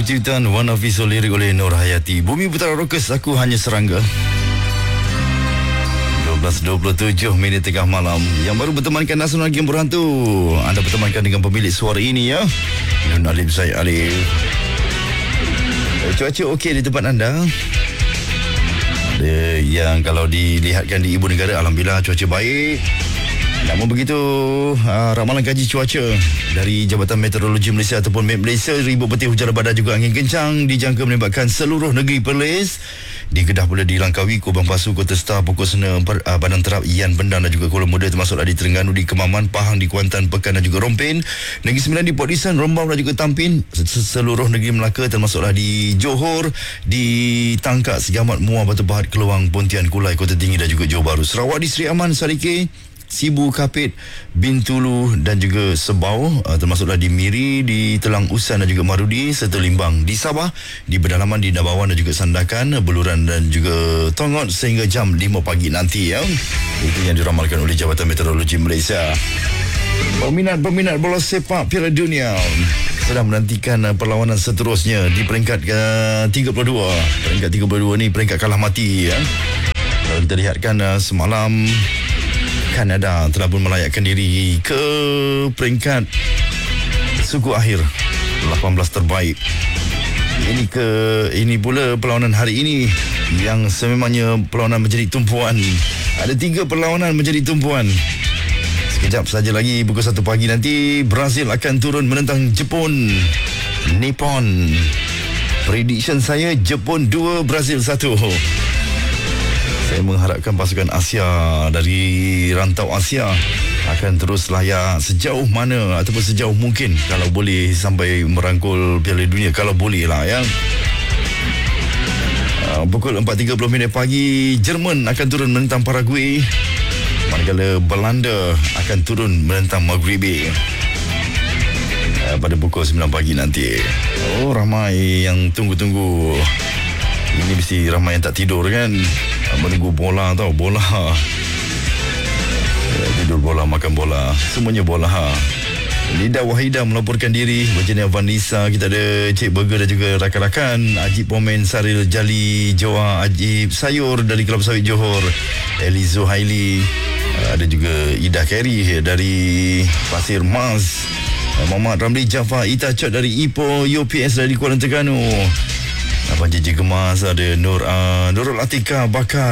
Kejutan One of Visual lirik oleh Nur Hayati. Bumi Putera Rockers, aku hanya serangga. 12.27 minit tengah malam. Yang baru bertemankan Nasional Game Berhantu, anda bertemankan dengan pemilik suara ini ya, Nun Alif Zaid Alif. Cuaca okey di tempat anda? Ada yang kalau dilihatkan di ibu negara, alhamdulillah cuaca baik. Namun begitu, ramalan kaji cuaca dari Jabatan Meteorologi Malaysia ataupun MET Malaysia, ribut petir hujan lebat dan juga angin kencang dijangka menyebabkan seluruh negeri Perlis. Di Kedah pula di Langkawi, Kubang Pasu, Kota Star, Pokok Sena, Padang Terap, Ian, Bendang dan juga Kuala Muda, termasuklah di Terengganu, di Kemaman, Pahang, di Kuantan, Pekan dan juga Rompin. Negeri Sembilan di Port Dickson, Rembau dan juga Tampin. Seluruh negeri Melaka termasuklah di Johor, di Tangkak, Segamat, Muar, Batu Pahat, Keluang, Pontian, Kulai, Kota Tinggi dan juga Johor Bahru. Sarawak di Seri Aman, Sarike, Sibu, Kapit, Bintulu dan juga Sebau, termasuklah di Miri, di Telang Usan dan juga Marudi, serta Limbang. Di Sabah, di Pedalaman, di Nabawan dan juga Sandakan, Beluran dan juga Tongot sehingga jam 5 pagi nanti ya. Itu yang diramalkan oleh Jabatan Meteorologi Malaysia. Peminat bola sepak Piala Dunia sedang menantikan perlawanan seterusnya di peringkat 32. Peringkat 32 ni peringkat kalah mati ya. Kalau kita lihatkan semalam, Kanada telah pun melayakkan diri ke peringkat suku akhir 18 terbaik. Ini pula perlawanan hari ini yang sememangnya perlawanan menjadi tumpuan. Ada 3 perlawanan menjadi tumpuan. Sekejap saja lagi pukul 1 pagi nanti Brazil akan turun menentang Jepun. Nippon. Prediction saya Jepun 2, Brazil 1. Saya mengharapkan pasukan Asia dari rantau Asia akan terus layak sejauh mana ataupun sejauh mungkin, kalau boleh sampai merangkul Piala Dunia, kalau boleh lah ya. Pukul 4.30 pagi Jerman akan turun menentang Paraguay, manakala Belanda akan turun menentang Maghribi pada pukul 9 pagi nanti. Oh, ramai yang tunggu-tunggu. Ini mesti ramai yang tak tidur kan, menunggu bola tau. Bola, tidur bola, makan bola, semuanya bola. Lidah Wahida melaporkan diri, Virginia Vanessa, kita ada Cik Burger dan juga rakan-rakan, Ajib Pomen, Saril Jali Joa, Ajib Sayur dari Kelab Sawit Johor, Elizo Haili, ada juga Ida Carey dari Pasir Mas, Muhammad Ramli Jaafar, Ita Chot dari Ipoh, UPS dari Kuala Terengganu, Abang Jiji Gemas, ada Nurul Atika Bakar,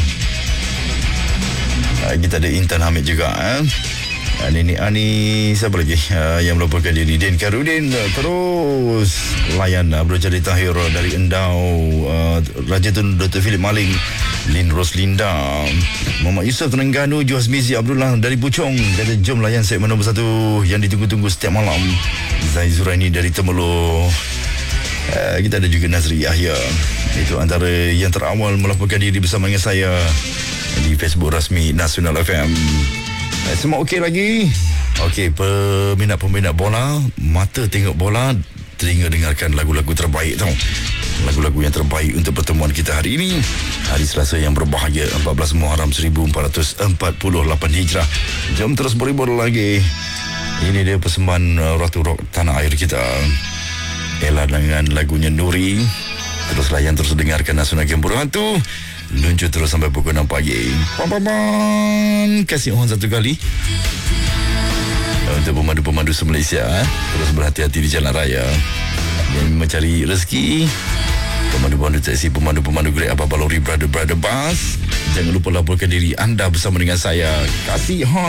kita ada Intan Hamid juga. Nini Ani, siapa lagi yang melaporkan diri? Din Karudin terus layan. Abdul Jalil Tahir dari Endau, Raja Tun Dr. Philip Maling, Lin Roslinda, Muhammad Yusof Terengganu, Juhaz Mizi Abdullah dari Puchong, kata jom layan segmen nombor 1 yang ditunggu-tunggu setiap malam. Zai Zuraini dari Temerloh. Kita ada juga Nazri Yahya. Itu antara yang terawal melaporkan diri bersama dengan saya di Facebook rasmi Nasional FM. Semua okey lagi? Okey, peminat-peminat bola, mata tengok bola, telinga dengarkan lagu-lagu terbaik tau. Lagu-lagu yang terbaik untuk pertemuan kita hari ini, hari Selasa yang berbahagia, 14 Muharram 1448 Hijrah. Jom terus beribur lagi. Ini dia persembahan Ratu Rock tanah air kita, Ella dengan lagunya Nuri. Terus layan, terus dengarkan Nasional Game Berhantu. Luncur terus sampai pukul 6 pagi. Kasih orang satu kali untuk pemandu-pemandu se-Malaysia, terus berhati-hati di jalan raya yang mencari rezeki. Pemandu-pemandu taksi, pemandu-pemandu Grab, apa lori, brother bus, jangan lupa laporkan diri anda bersama dengan saya. Kasih